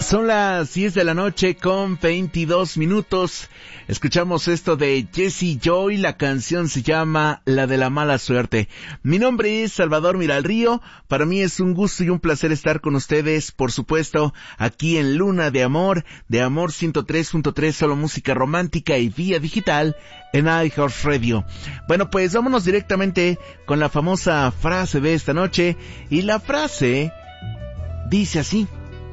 Son las 10 de la noche con 22 minutos. Escuchamos esto de Jesse Joy, la canción se llama La de la mala suerte. Mi nombre es Salvador Miralrío, para mí es un gusto y un placer estar con ustedes, por supuesto, aquí en Luna de Amor 103.3, solo música romántica y vía digital en iHeartRadio. Bueno, pues vámonos directamente con la famosa frase de esta noche, y la frase dice así: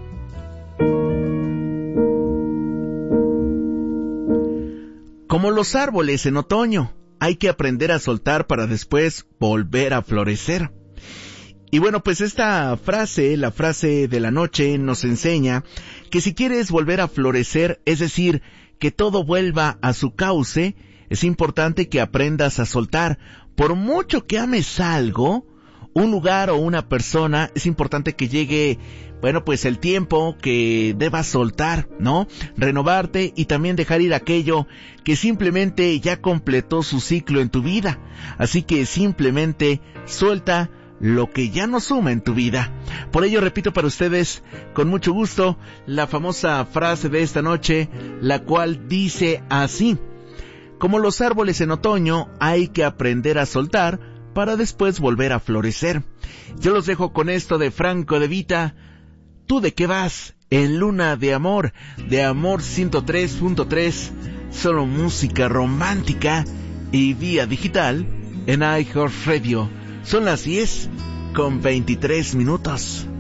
como los árboles en otoño, hay que aprender a soltar para después volver a florecer. Y bueno, pues esta frase, la frase de la noche, nos enseña que si quieres volver a florecer, es decir, que todo vuelva a su cauce, es importante que aprendas a soltar. Por mucho que ames algo, un lugar o una persona, es importante que llegue, bueno, pues el tiempo que debas soltar, ¿no? Renovarte y también dejar ir aquello que simplemente ya completó su ciclo en tu vida. Así que simplemente suelta lo que ya no suma en tu vida. Por ello repito para ustedes con mucho gusto la famosa frase de esta noche, la cual dice así: como los árboles en otoño, hay que aprender a soltar para después volver a florecer. Yo los dejo con esto de Franco De Vita. ¿Tú de qué vas? En Luna de Amor 103.3, solo música romántica y vía digital en iHeartRadio. Son las 10 con 23 minutos.